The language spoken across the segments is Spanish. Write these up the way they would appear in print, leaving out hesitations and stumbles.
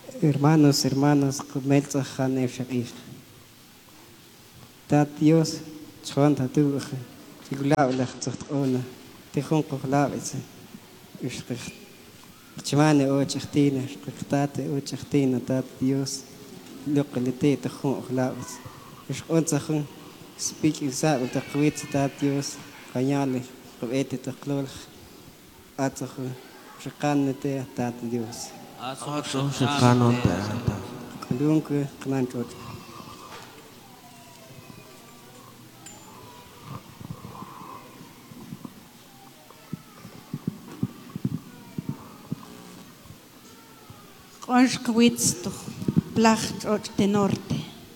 Hermanos, hermanas, comelza jane shakif. Tat Dios, chonta tu, figulab la ona, tejun kohlabitse. Ishkich. Chmane o chachtina, shkiktate o chachtina, tat Dios, lokalite tejun kohlabitse. Ishkonzachun, speak inside with the kwitz tat Dios, kanyale, kwete taklol, atzachun, shakanete tat Dios. Atso shakano te. Kalunke klantot. Conchquitsto, placht de norte.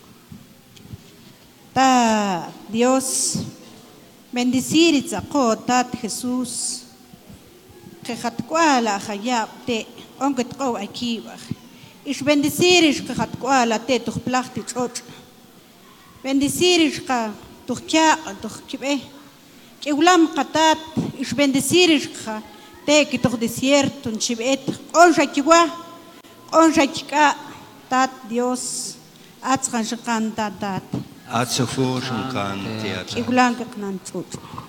Ta Dios, bendecir itzako tat Jesús, que jatkuala hayab te, onket ko akibach. Ish bendecir ish que jatkuala te tuch placht itzot. Bendecir ish ka tuch kya tuch kibe. Que ulam katat ish bendecir ish ka te que tuch desierto un chibet. Onja kiwa. Onjachka tat Dios atzkan tat Atsofushun kan teata. iglanka knan tut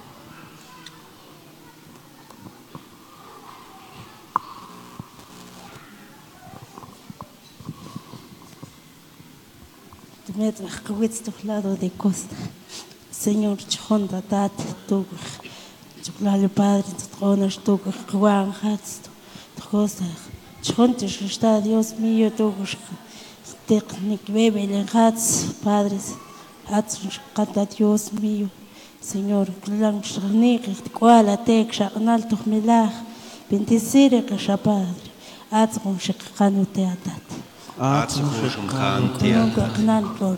Demetra kwits toch lado de costa. Señor chonda tat tu. Chuklale padre tronas tu kwang hats tu costa. Chontes está Dios mío tu técnic bebe en hats padres hats canta Dios mío Señor clan shnik kwala tek shaqnal tu milah bendecir que sha padre hats con shaqanu teatat Atsofushun kan teata. knan lord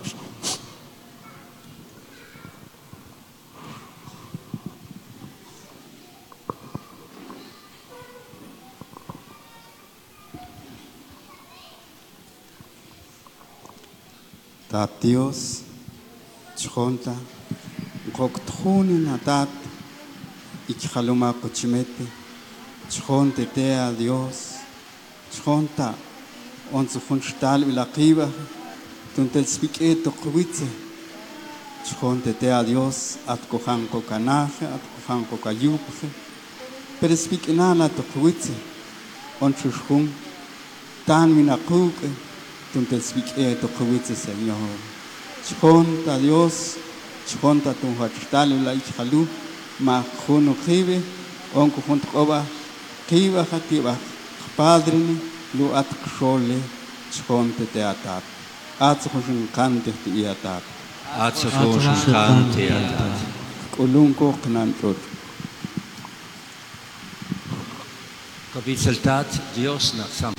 Tat Dios, chonta, gokthuni na tat, ikhaluma kuchimete, chonte tea Dios, chonta, onzu funstal ulaqiba, tuntel spike to kwitze, chonte tea Dios, at kohanko kanaje, at kohanko kayupje, pero spike nana to kwitze, onchushun, tan minakuke, tuntel spike to kwitze Señor. Chonta Dios, chonta tu hachtal la ichalu, ma khono khibe, onko hont koba, khiba khatiba, padre ni lu at khole, chonte te atat. Atsokhun kante te atat. Atsofushun kan teata. Kolunko knan tot. Kabitzeltat Dios na sam.